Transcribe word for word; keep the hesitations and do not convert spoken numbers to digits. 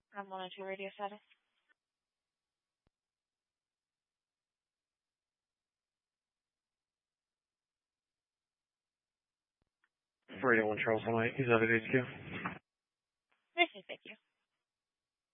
I'm one oh two radio status. Radio one Charles White. He's out at H Q.